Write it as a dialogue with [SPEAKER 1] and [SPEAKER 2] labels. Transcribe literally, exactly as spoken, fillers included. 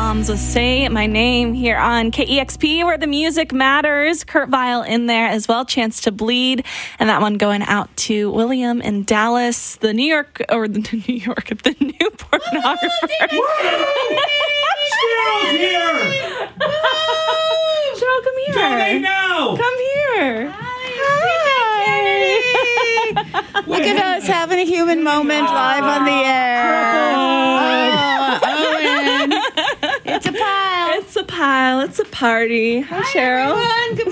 [SPEAKER 1] Bombs with Say My Name here on K E X P, where the music matters. Kurt Vile in there as well. Chance to Bleed. And that one going out to William in Dallas, the New York, or the New York, the new pornographer.
[SPEAKER 2] Cheryl's here!
[SPEAKER 1] Cheryl, come here.
[SPEAKER 2] Don't they know?
[SPEAKER 1] Come here.
[SPEAKER 3] Hi. Look at us having a human moment live on the air. Oh, Owen. It's a pile.
[SPEAKER 1] It's a pile. It's a party. Hi, Cheryl.
[SPEAKER 3] Everyone. Good